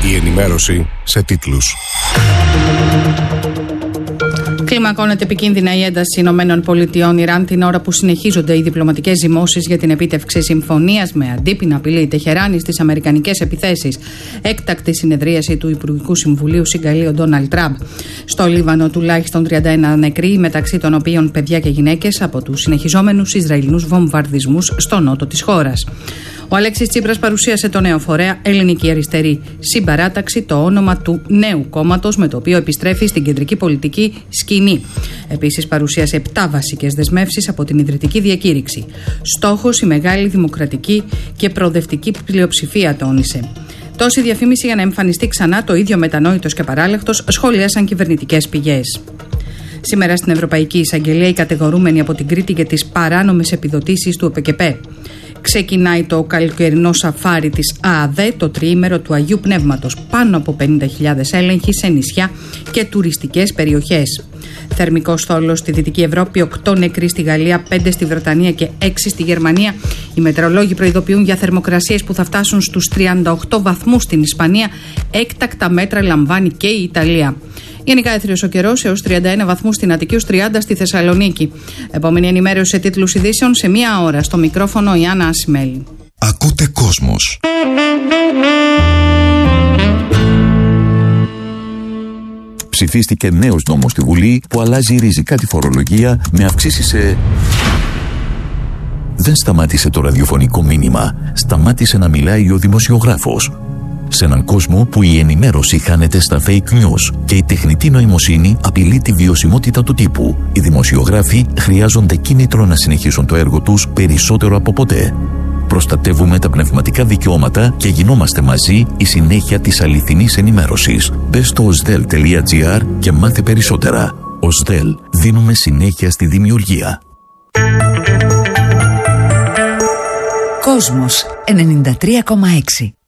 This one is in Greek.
Η ενημέρωση σε τίτλους. Κλιμακώνεται επικίνδυνα η ένταση ΗΠΑ-Ιράν την ώρα που συνεχίζονται οι διπλωματικές ζυμώσεις για την επίτευξη συμφωνίας με αντίπεινα απειλή η Τεχεράνη στις αμερικανικές επιθέσεις. Έκτακτη συνεδρίαση του Υπουργικού Συμβουλίου συγκαλεί ο Ντόναλντ Τραμπ. Στο Λίβανο τουλάχιστον 31 νεκροί, μεταξύ των οποίων παιδιά και γυναίκες, από τους συνεχιζόμενους Ισραηλινούς βομβαρδισμούς στο νότο της χώρας. Ο Αλέξης Τσίπρας παρουσίασε το νέο φορέα Ελληνική Αριστερή Συμπαράταξη, το όνομα του νέου κόμματος με το οποίο επιστρέφει στην κεντρική πολιτική σκηνή. Επίσης παρουσίασε 7 βασικές δεσμεύσεις από την ιδρυτική διακήρυξη. Στόχος η μεγάλη δημοκρατική και προοδευτική πλειοψηφία, τόνισε. Τόση διαφήμιση για να εμφανιστεί ξανά το ίδιο μετανόητος και παράλεκτος, σχολίασαν κυβερνητικές πηγές. Σήμερα στην Ευρωπαϊκή Εισαγγελία οι κατηγορούμενοι από την Κρήτη για τις παράνομες επιδοτήσεις του ΕΠΕΚΕΠΕ. Ξεκινάει το καλοκαιρινό σαφάρι της ΑΑΔΕ, το τριήμερο του Αγίου Πνεύματος. Πάνω από 50.000 έλεγχοι σε νησιά και τουριστικές περιοχές. Θερμικό θόλος στη Δυτική Ευρώπη, 8 νεκροί στη Γαλλία, 5 στη Βρετανία και 6 στη Γερμανία. Οι μετεωρολόγοι προειδοποιούν για θερμοκρασίες που θα φτάσουν στους 38 βαθμούς στην Ισπανία. Έκτακτα μέτρα λαμβάνει και η Ιταλία. Γενικά έθριος ο καιρός, έως 31 βαθμούς στην Αττική, έως 30 στη Θεσσαλονίκη. Επόμενη ενημέρωση σε τίτλους ειδήσεων σε 1 ώρα. Στο μικρόφωνο η Άννα Ασημέλη. Ακούτε Κόσμος. Ψηφίστηκε νέος νόμος στη Βουλή που αλλάζει ριζικά τη φορολογία με αυξήσεις σε... Δεν σταμάτησε το ραδιοφωνικό μήνυμα. Σταμάτησε να μιλάει ο δημοσιογράφος. Σε έναν κόσμο που η ενημέρωση χάνεται στα fake news και η τεχνητή νοημοσύνη απειλεί τη βιωσιμότητα του τύπου, οι δημοσιογράφοι χρειάζονται κίνητρο να συνεχίσουν το έργο τους περισσότερο από ποτέ. Προστατεύουμε τα πνευματικά δικαιώματα και γινόμαστε μαζί η συνέχεια της αληθινής ενημέρωσης. Μπες στο osdel.gr και μάθε περισσότερα. Osdel, δίνουμε συνέχεια στη δημιουργία. Κόσμος 93,6.